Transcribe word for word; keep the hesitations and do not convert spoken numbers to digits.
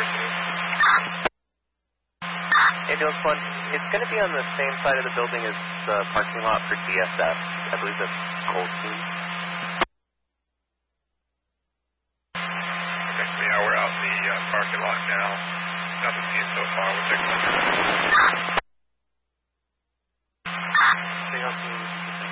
University. Ambulance one, it's going to be on the same side of the building as the parking lot for D S S. I believe that's Goldstein. Okay, so yeah, we're out in the uh, parking lot now. Nothing seen so far. We'll check it out. Anything else you need to